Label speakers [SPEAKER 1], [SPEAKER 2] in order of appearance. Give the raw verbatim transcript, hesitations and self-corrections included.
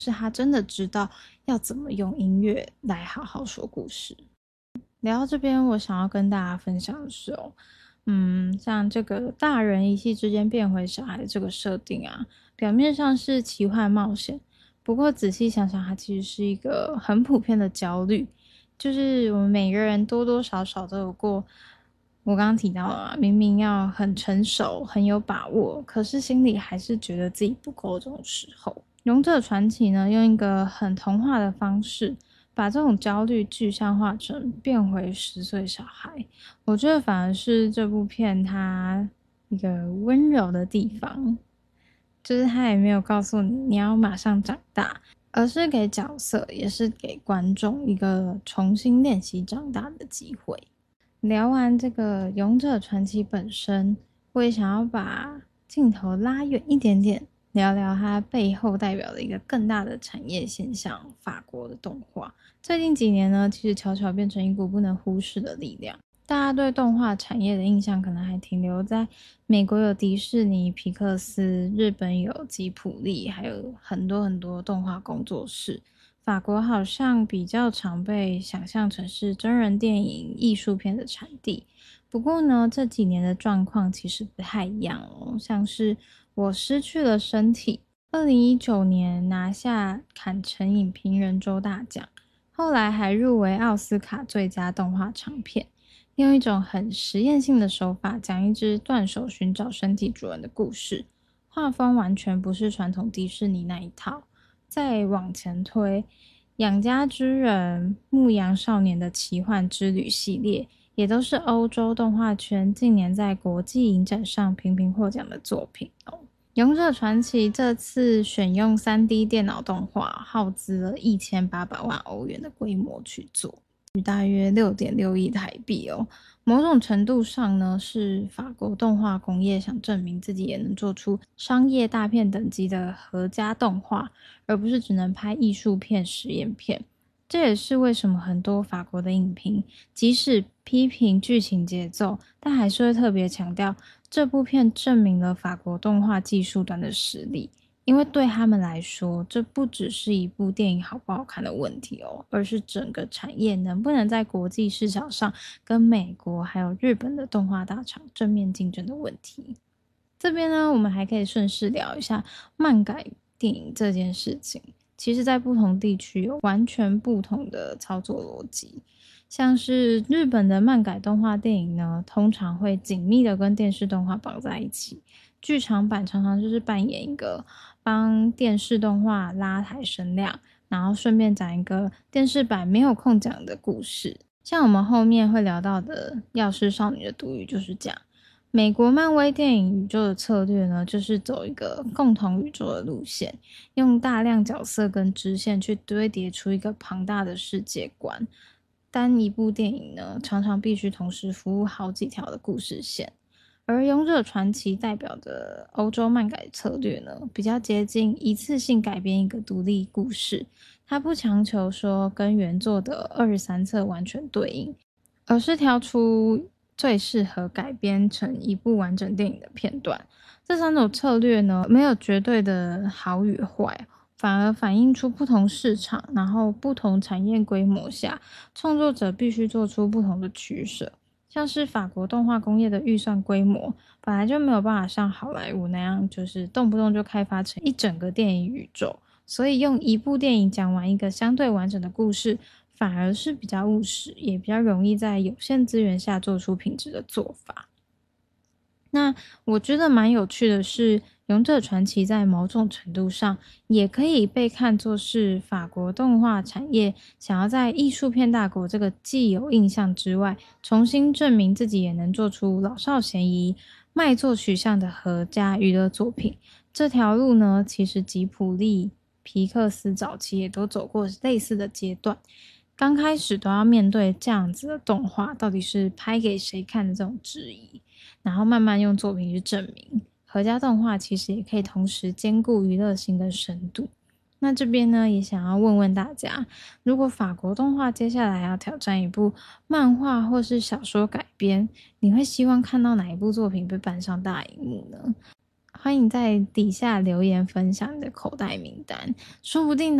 [SPEAKER 1] 是他真的知道要怎么用音乐来好好说故事。聊到这边，我想要跟大家分享的是哦，嗯，像这个大人一夕之间变回小孩这个设定啊，表面上是奇幻冒险，不过仔细想想，它其实是一个很普遍的焦虑，就是我们每个人多多少少都有过。我刚刚提到了，明明要很成熟、很有把握，可是心里还是觉得自己不够这种时候。勇者传奇呢，用一个很童话的方式，把这种焦虑具象化成变回十岁小孩。我觉得反而是这部片它一个温柔的地方，就是它也没有告诉你你要马上长大，而是给角色也是给观众一个重新练习长大的机会。聊完这个勇者传奇本身，我也想要把镜头拉远一点点，聊聊它背后代表的一个更大的产业现象——法国的动画。最近几年呢，其实悄悄变成一股不能忽视的力量。大家对动画产业的印象可能还停留在美国有迪士尼、皮克斯，日本有吉卜力，还有很多很多动画工作室。法国好像比较常被想象成是真人电影、艺术片的产地。不过呢，这几年的状况其实不太一样哦。像是我失去了身体，二零一九年拿下坎城影评人周大奖，后来还入围奥斯卡最佳动画长片，用一种很实验性的手法讲一只断手寻找身体主人的故事，画风完全不是传统迪士尼那一套。再往前推，养家之人、牧羊少年的奇幻之旅系列，也都是欧洲动画圈近年在国际影展上频频获奖的作品哦。勇者传奇这次选用 三 D 电脑动画，耗资了一千八百万欧元的规模去做，大约 六点六亿台币哦。某种程度上呢，是法国动画工业想证明自己也能做出商业大片等级的合家动画，而不是只能拍艺术片、实验片。这也是为什么很多法国的影评，即使批评剧情节奏，但还是会特别强调这部片证明了法国动画技术端的实力。因为对他们来说，这不只是一部电影好不好看的问题哦，而是整个产业能不能在国际市场上跟美国还有日本的动画大厂正面竞争的问题。这边呢，我们还可以顺势聊一下漫改电影这件事情。其实在不同地区有完全不同的操作逻辑。像是日本的漫改动画电影呢，通常会紧密的跟电视动画绑在一起。剧场版常常就是扮演一个帮电视动画拉抬声量，然后顺便讲一个电视版没有空讲的故事。像我们后面会聊到的《药师少女的毒语》就是这样。美国漫威电影宇宙的策略呢，就是走一个共同宇宙的路线，用大量角色跟支线去堆叠出一个庞大的世界观。单一部电影呢，常常必须同时服务好几条的故事线。而勇者传奇代表的欧洲漫改策略呢，比较接近一次性改编一个独立故事，它不强求说跟原作的二十三册完全对应，而是挑出最适合改编成一部完整电影的片段。这三种策略呢，没有绝对的好与坏，反而反映出不同市场，然后不同产业规模下，创作者必须做出不同的取舍。像是法国动画工业的预算规模本来就没有办法像好莱坞那样，就是动不动就开发成一整个电影宇宙，所以用一部电影讲完一个相对完整的故事，反而是比较务实，也比较容易在有限资源下做出品质的做法。那我觉得蛮有趣的是，勇者传奇在某种程度上也可以被看作是法国动画产业想要在艺术片大国这个既有印象之外，重新证明自己也能做出老少咸宜、卖座取向的合家娱乐作品。这条路呢，其实吉卜力、皮克斯早期也都走过类似的阶段。刚开始都要面对这样子的动画到底是拍给谁看的这种质疑，然后慢慢用作品去证明合家动画其实也可以同时兼顾娱乐性跟深度。那这边呢，也想要问问大家，如果法国动画接下来要挑战一部漫画或是小说改编，你会希望看到哪一部作品被搬上大荧幕呢？ 欢迎在底下留言分享你的口袋名单，说不定